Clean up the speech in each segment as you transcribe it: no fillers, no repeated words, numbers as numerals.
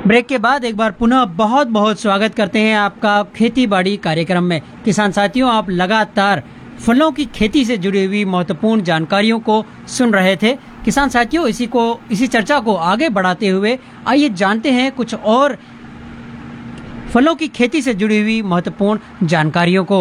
Break के बाद एक बार पुनः बहुत बहुत स्वागत करते हैं आपका खेती बाड़ी कार्यक्रम में। किसान साथियों, आप लगातार फलों की खेती से जुड़ी हुई महत्वपूर्ण जानकारियों को सुन रहे थे। किसान साथियों, इसी चर्चा को आगे बढ़ाते हुए आइए जानते हैं कुछ और फलों की खेती से जुड़ी हुई महत्वपूर्ण जानकारियों को।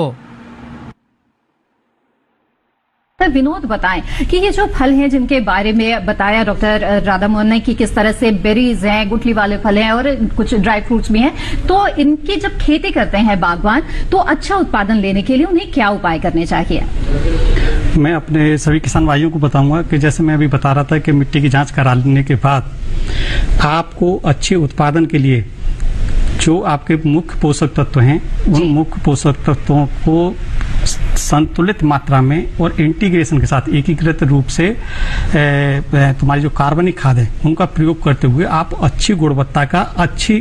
विनोद, बताएं कि ये जो फल हैं जिनके बारे में बताया डॉक्टर राधा मोहन ने कि किस तरह से बेरीज हैं, गुठली वाले फल हैं और कुछ ड्राई फ्रूट्स भी हैं, तो इनकी जब खेती करते हैं बागवान तो अच्छा उत्पादन लेने के लिए उन्हें क्या उपाय करने चाहिए? मैं अपने सभी किसान भाइयों को बताऊंगा कि जैसे मैं अभी बता रहा था कि मिट्टी की जांच करा लेने के बाद आपको अच्छे उत्पादन के लिए जो आपके मुख्य पोषक तत्व हैं उन मुख्य पोषक तत्वों को संतुलित मात्रा में और इंटीग्रेशन के साथ एकीकृत रूप से तुम्हारी जो कार्बनिक खाद है उनका प्रयोग करते हुए आप अच्छी गुणवत्ता का अच्छी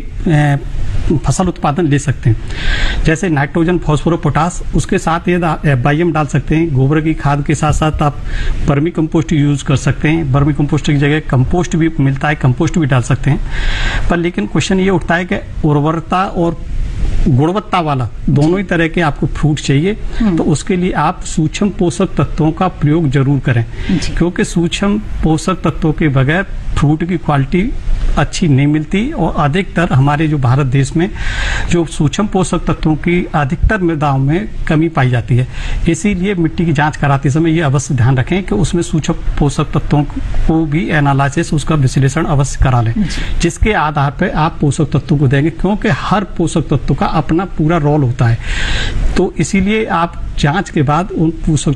फसल उत्पादन ले सकते हैं। जैसे नाइट्रोजन, फास्फोरस, पोटास, उसके साथ ये बाइयम डाल सकते हैं। गोबर की खाद के साथ साथ आप वर्मी कंपोस्ट यूज कर सकते हैं। वर्मी कंपोस्ट की जगह कंपोस्ट भी मिलता है, कंपोस्ट भी डाल सकते हैं। पर लेकिन क्वेश्चन ये उठता है कि उर्वरता और गुणवत्ता वाला दोनों ही तरह के आपको फ्रूट चाहिए, तो उसके लिए आप सूक्ष्म पोषक तत्वों का प्रयोग जरूर करें, क्योंकि सूक्ष्म पोषक तत्वों के बगैर फ्रूट की क्वालिटी अच्छी नहीं मिलती। और अधिकतर हमारे जो भारत देश में जो सूक्ष्म पोषक तत्वों की अधिकतर मृदाओं में कमी पाई जाती है। इसीलिए मिट्टी की जांच कराते समय ये अवश्य ध्यान रखें कि उसमें सूक्ष्म पोषक तत्वों को भी एनालिसिस, उसका विश्लेषण अवश्य करा लें, जिसके आधार पर आप पोषक तत्वों को देंगे, क्योंकि हर पोषक तत्व का अपना पूरा रोल होता है। तो इसीलिए आप जांच के बाद उन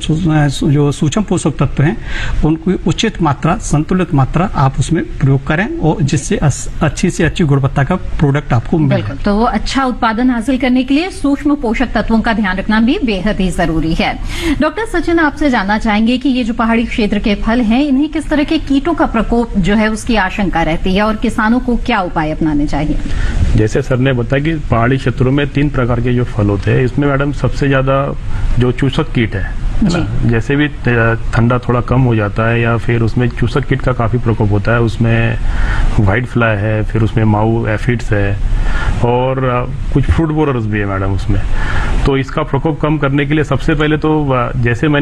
जो सूक्ष्म पोषक तत्व हैं उनकी उचित मात्रा, संतुलित मात्रा आप उसमें प्रयोग करें और जिससे अच्छी से अच्छी गुणवत्ता का प्रोडक्ट आपको मिले। तो अच्छा उत्पादन हासिल करने के लिए सूक्ष्म पोषक तत्वों का ध्यान रखना भी बेहद ही जरूरी है। डॉक्टर सचिन, आपसे जानना चाहेंगे कि ये जो पहाड़ी क्षेत्र के फल हैं इन्हें किस तरह के कीटों का प्रकोप जो है उसकी आशंका रहती है और किसानों को क्या उपाय अपनाने चाहिए? जैसे सर ने बताया कि पहाड़ी क्षेत्रों में 3 प्रकार के जो फल होते हैं, इसमें मैडम सबसे ज्यादा जो चूसक कीट है ना, जैसे भी ठंडा थोड़ा कम हो जाता है या फिर उसमें चूसक कीट का काफी प्रकोप होता है। उसमें व्हाइट फ्लाई है, फिर उसमें माऊ एफिड्स है और कुछ फ्रूट बोरर्स भी है मैडम उसमें। तो इसका प्रकोप कम करने के लिए सबसे पहले तो जैसे मैंने